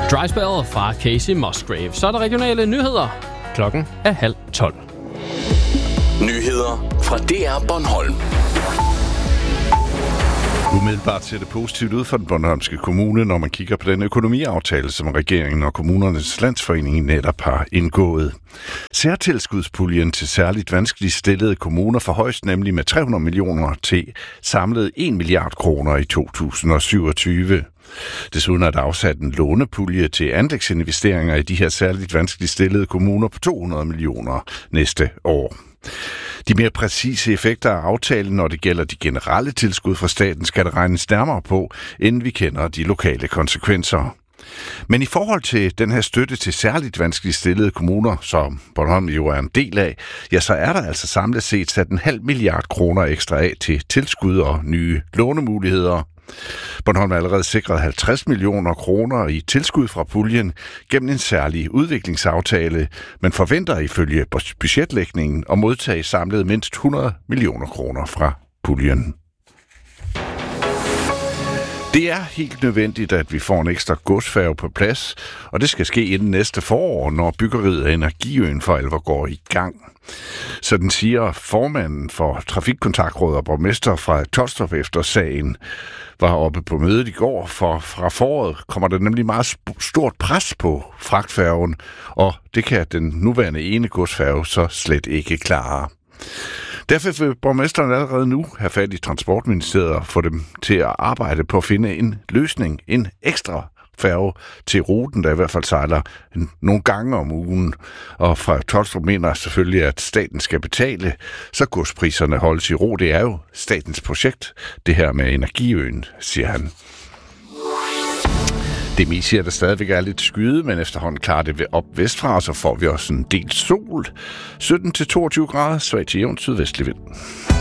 Dry Spell fra Casey Musgrave. Så er der regionale nyheder. Klokken er 11:30. Nyheder fra DR Bornholm. Umiddelbart ser det positivt ud for den bornholmske kommune, når man kigger på den økonomiaftale, som regeringen og kommunernes landsforening netop har indgået. Særtilskudspuljen til særligt vanskeligt stillede kommuner forhøjes nemlig med 300 millioner til samlet 1 milliard kroner i 2027. Desuden er der afsat en lånepulje til anlægsinvesteringer i de her særligt vanskeligt stillede kommuner på 200 millioner næste år. De mere præcise effekter af aftalen, når det gælder de generelle tilskud fra staten, skal der regnes nærmere på, inden vi kender de lokale konsekvenser. Men i forhold til den her støtte til særligt vanskeligt stillede kommuner, som Bornholm jo er en del af, ja, så er der altså samlet set sat 0,5 milliard kroner ekstra af til tilskud og nye lånemuligheder. Bornholm har allerede sikret 50 millioner kroner i tilskud fra puljen gennem en særlig udviklingsaftale, men forventer ifølge budgetlægningen at modtage samlet mindst 100 millioner kroner fra puljen. Det er helt nødvendigt, at vi får en ekstra godsfærge på plads, og det skal ske inden næste forår, når byggeriet af Energiøen for alvor går i gang. Sådan siger formanden for Trafikkontaktråd og borgmester fra Tolstrup efter sagen var oppe på mødet i går, for fra foråret kommer der nemlig meget stort pres på fragtfærgen, og det kan den nuværende ene godsfærge så slet ikke klare. Derfor vil borgmesteren allerede nu have fat i Transportministeriet og få dem til at arbejde på at finde en løsning, en ekstra færge til ruten, der i hvert fald sejler nogle gange om ugen. Og fra Tolstrup mener selvfølgelig, at staten skal betale, så godspriserne holdes i ro. Det er jo statens projekt, det her med Energiøen, siger han. Det mest siger, at der stadigvæk er lidt skyde, men efterhånden klarer det op vestfra, og så får vi også en del sol. 17-22 grader, svag til jævn sydvestlig vind.